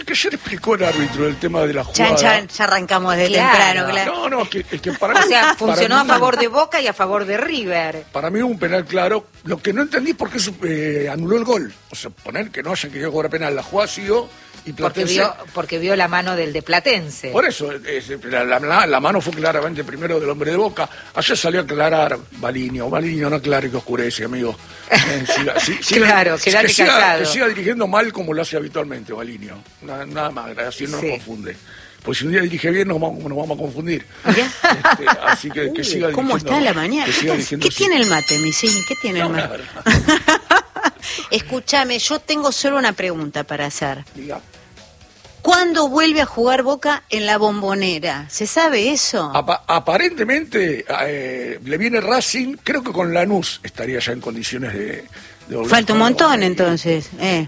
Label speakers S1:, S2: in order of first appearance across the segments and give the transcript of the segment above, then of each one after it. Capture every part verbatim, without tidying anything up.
S1: Que ayer explicó el árbitro el tema de la jugada.
S2: Chan, chan, ya arrancamos desde
S3: Claro.
S2: temprano, claro.
S1: No, no, es que, es que para mí...
S3: O sea, funcionó
S1: para
S3: a
S1: mí-
S3: favor de Boca y a favor de River.
S1: Para mí hubo un penal claro. Lo que no entendí es por qué eh, anuló el gol. O sea, poner que no haya querido cobrar penal. La jugada siguió y
S3: Porque
S1: Platense...
S3: vio, porque vio la mano del de Platense.
S1: Por eso, es, la, la, la mano fue claramente primero del hombre de Boca. Ayer salió a aclarar Balinio. Balinio no aclare que oscurece, amigo. Eh, siga, si, siga,
S3: Claro, quédate
S1: que siga,
S3: callado.
S1: que siga dirigiendo mal como lo hace habitualmente, Balinio. Nada, nada más, así no
S3: Sí.
S1: nos confunde. Pues si un día dirige bien nos vamos, nos vamos a confundir.
S2: Mirá.
S1: Este, así que, que siga
S2: ¿Cómo
S1: dirigiendo-
S2: está la mañana?
S1: que
S2: ¿Qué,
S1: siga
S2: te-
S1: dirigiendo
S2: qué
S1: así.
S2: tiene el mate, Misil? ¿Qué tiene
S1: No,
S2: el
S1: la
S2: mate?
S1: verdad.
S2: Escúchame, yo tengo solo una pregunta para hacer.
S1: Diga.
S2: ¿Cuándo vuelve a jugar Boca en la Bombonera? ¿Se sabe eso?
S1: Apa- aparentemente eh, le viene Racing, creo que con Lanús estaría ya en condiciones de, de volver
S2: Falta un
S1: a jugar.
S2: montón entonces. Eh.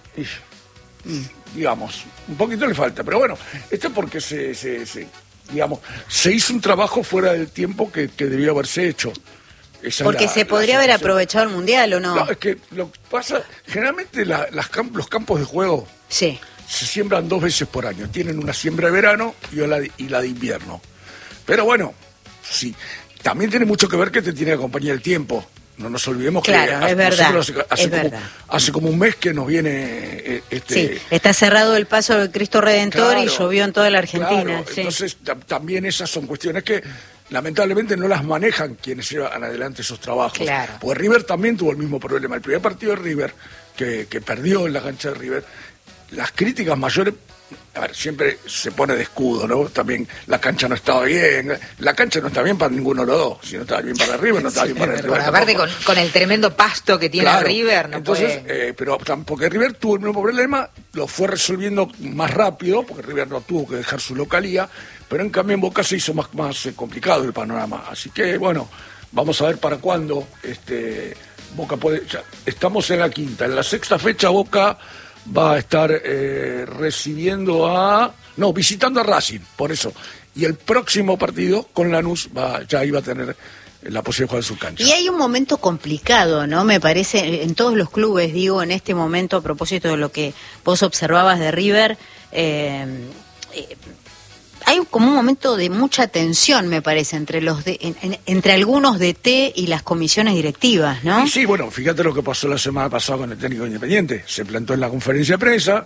S1: Y, y, digamos, un poquito le falta, pero bueno, esto es porque se, se, se, digamos, se hizo un trabajo fuera del tiempo que, que debió haberse hecho. Esa es
S2: Porque
S1: la-
S2: se
S1: la
S2: podría haber
S1: situación.
S2: aprovechado el Mundial, ¿o no?
S1: No, es que lo que pasa, generalmente la- las camp- los campos de juego
S2: Sí.
S1: se siembran dos veces por año. Tienen una siembra de verano y la de, y la de invierno. Pero bueno, sí. También tiene mucho que ver que te tiene que acompañar el tiempo. No nos olvidemos
S2: Claro,
S1: que
S2: es verdad,
S1: nosotros hace, hace
S2: es
S1: como,
S2: verdad.
S1: hace como un mes que nos viene eh, este,
S2: Sí, está cerrado el paso del Cristo Redentor y
S1: Claro,
S2: llovió en toda la Argentina.
S1: claro.
S2: Sí.
S1: Entonces ta- también esas son cuestiones que lamentablemente no las manejan quienes llevan adelante esos trabajos.
S3: Claro.
S1: Porque River también tuvo el mismo problema. El primer partido de River, que, que perdió en la cancha de River, las críticas mayores, a ver, siempre se pone de escudo, ¿no? También la cancha no estaba bien, la cancha no está bien para ninguno de los dos, si no estaba bien para River, no estaba bien para River.
S3: Bueno, aparte con, con el tremendo pasto que tiene
S1: Claro.
S3: River, no
S1: Entonces,
S3: puede...
S1: eh, pero tam- porque River tuvo el mismo problema, lo fue resolviendo más rápido, porque River no tuvo que dejar su localía, pero en cambio en Boca se hizo más, más eh, complicado el panorama. Así que, bueno, vamos a ver para cuándo este, Boca puede... ya estamos en la quinta, en la sexta fecha Boca va a estar eh, recibiendo a... No, visitando a Racing, por eso. Y el próximo partido con Lanús va, ya iba a tener la posibilidad de jugar en su cancha.
S2: Y hay un momento complicado, ¿no? Me parece, en todos los clubes, digo, en este momento, a propósito de lo que vos observabas de River, eh, eh, hay como un momento de mucha tensión, me parece, entre los de, en- en- entre algunos D T y las comisiones directivas, ¿no?
S1: Y sí, bueno, fíjate lo que pasó la semana pasada con el técnico Independiente. Se plantó en la conferencia de prensa,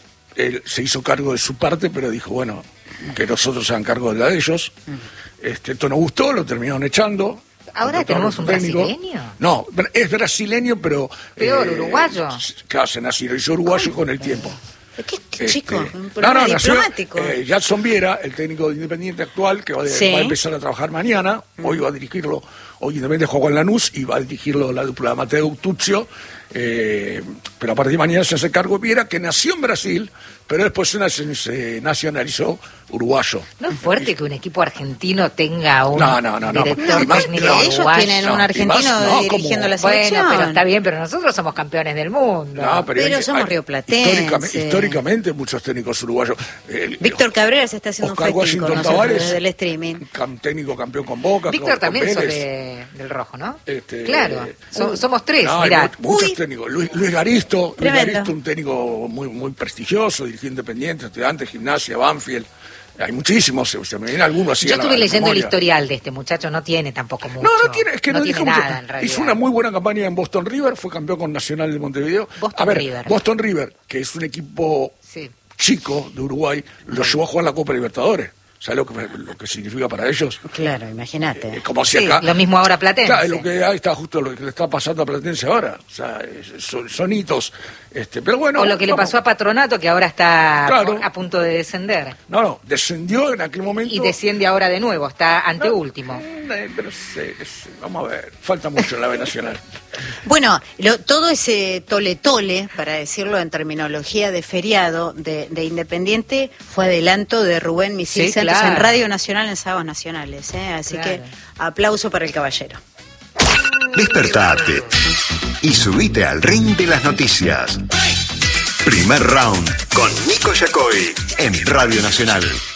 S1: él se hizo cargo de su parte, pero dijo, bueno, que nosotros se hagan cargo de la de ellos. Este, esto no gustó, lo terminaron echando.
S3: ¿Ahora
S1: Contrataron
S3: tenemos un
S1: técnico.
S3: brasileño?
S1: No, es brasileño, pero...
S3: Peor, uruguayo.
S1: Claro, se nacionalizó uruguyo con el tiempo.
S2: ¿Qué,
S1: Este,
S2: chico? Un
S1: no,
S2: programa
S1: no, nació,
S2: diplomático.
S1: eh, Jackson Viera, el técnico de Independiente actual, que va, de-
S2: Sí.
S1: va a empezar a trabajar mañana, hoy va a dirigirlo, hoy Independiente jugó en Lanús y va a dirigirlo la dupla Mateo Tuccio, eh, pero a partir de mañana se hace cargo de Viera, que nació en Brasil, pero después se, nac- se nacionalizó uruguayo.
S3: ¿No es fuerte que un equipo argentino tenga un
S1: No, no, no, no.
S3: director
S1: Y más-
S3: técnico
S1: no,
S2: Ellos
S3: uruguayo?
S2: tienen un
S1: No,
S2: argentino
S1: y más, no,
S2: dirigiendo
S1: como-
S2: la selección.
S3: Bueno, pero está bien, pero nosotros somos campeones del mundo.
S1: No,
S2: Pero
S1: hay-
S2: somos
S1: hay-
S2: rioplatenses.
S1: históricamente, históricamente muchos técnicos uruguayos. El-
S2: Víctor Cabrera se está haciendo
S1: Oscar
S2: un festín con
S1: Washington
S2: nosotros
S1: Tavares,
S2: desde el streaming.
S1: cam- técnico campeón con Boca.
S3: Víctor
S1: con-
S3: también
S1: con
S3: sos
S1: Vélez.
S3: de- del rojo, ¿no?
S1: Este,
S3: claro,
S1: eh,
S3: so-
S1: uh,
S3: somos tres,
S1: no, hay
S3: mirá.
S1: mu- muchos
S2: Uy.
S1: técnicos. Luis, Luis Garisto, Luis
S2: Tremendo.
S1: Garisto, un técnico muy muy prestigioso, dirigió Independiente, Estudiantes, Gimnasia, Banfield. Hay muchísimos, se, se me viene alguno así.
S3: Yo
S1: a la-
S3: estuve
S1: a la
S3: leyendo el
S1: memoria.
S3: historial de este muchacho, no tiene tampoco mucho.
S1: No, no tiene, es que no,
S3: tiene
S1: dijo mucho.
S3: nada en realidad.
S1: Hizo una muy buena campaña en Boston River, fue campeón con Nacional de Montevideo.
S3: Boston
S1: a ver,
S3: River.
S1: Boston River, que es un equipo
S3: Sí.
S1: chico de Uruguay, lo llevó a jugar la Copa Libertadores. ¿Sabes lo que, lo que significa para ellos?
S2: Claro, imagínate.
S1: Es como si
S3: Sí,
S1: acá...
S3: lo mismo ahora Platense.
S1: Claro, es lo que ahí está justo lo que le está pasando a Platense ahora. O sea, es- son, son hitos. Este, pero bueno...
S3: o lo que le
S1: vamos.
S3: pasó a Patronato, que ahora está
S1: Claro.
S3: a punto de descender.
S1: No, no, descendió en aquel momento...
S3: Y desciende ahora de nuevo, está anteúltimo.
S1: Eh, pero sí, sí, vamos a ver, falta mucho en la B Nacional.
S2: Bueno, lo- todo ese tole-tole, para decirlo en terminología de feriado, de, de Independiente, fue adelanto de Rubén Misil
S3: Sí,
S2: Santos
S3: claro.
S2: en Radio Nacional en Sábados Nacionales. ¿eh? Así
S3: Claro.
S2: que aplauso para el caballero.
S4: Despertate y subite al ring de las noticias. Primer round con Nico Yacoy en Radio Nacional.